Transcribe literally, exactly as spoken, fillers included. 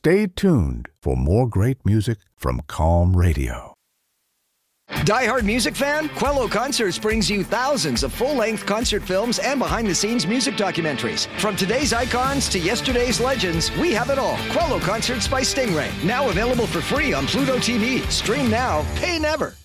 Stay tuned for more great music from Calm Radio. Die Hard music fan? Quello Concerts brings you thousands of full-length concert films and behind-the-scenes music documentaries. From today's icons to yesterday's legends, we have it all. Quello Concerts by Stingray. Now available for free on Pluto T V. Stream now, pay never.